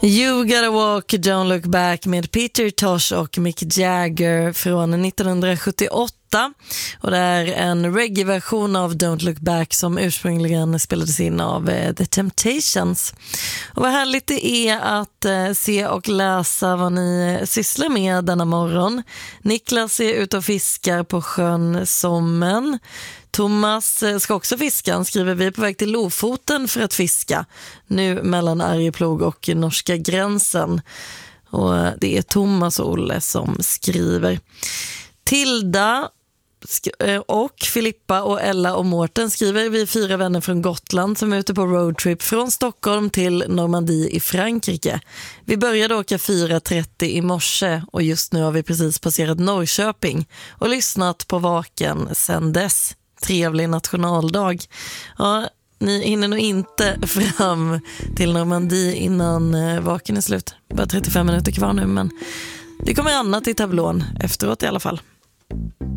You Gotta Walk, Don't Look Back med Peter Tosh och Mick Jagger från 1978. Och det är en reggae-version av Don't Look Back som ursprungligen spelades in av The Temptations. Och vad härligt det är att se och läsa vad ni sysslar med denna morgon. Niklas är ute och fiskar på sjön Sommen. Thomas ska också fiska. Han skriver: vi är på väg till Lofoten för att fiska. Nu mellan Arjeplog och norska gränsen. Och det är Thomas och Olle som skriver. Tilda och Filippa och Ella och Mårten skriver: vi är 4 vänner från Gotland som är ute på roadtrip från Stockholm till Normandie i Frankrike. Vi började åka 4.30 i morse och just nu har vi precis passerat Norrköping och lyssnat på Vaken sedan dess. Trevlig nationaldag. Ja, ni hinner nog inte fram till Normandie innan Vaken är slut. Bara 35 minuter kvar nu, men det kommer annat i tablån efteråt i alla fall.